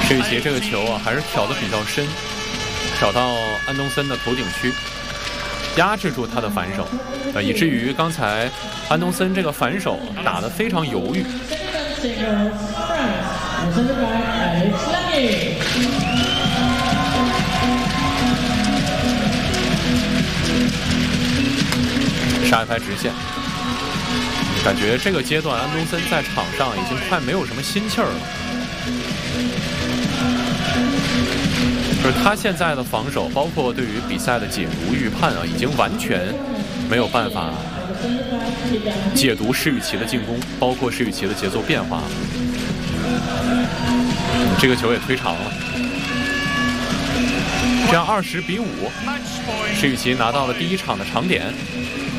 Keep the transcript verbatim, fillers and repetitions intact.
施雨琦这个球啊，还是挑得比较深，挑到安东森的头顶区，压制住他的反手，呃，以至于刚才安东森这个反手打得非常犹豫。杀一拍直线，感觉这个阶段安东森在场上已经快没有什么心气儿了。就是他现在的防守，包括对于比赛的解读预判啊，已经完全没有办法解读施雨琦的进攻，包括施雨琦的节奏变化。这个球也推长了，这样二十比五，施雨琦拿到了第一场的长点。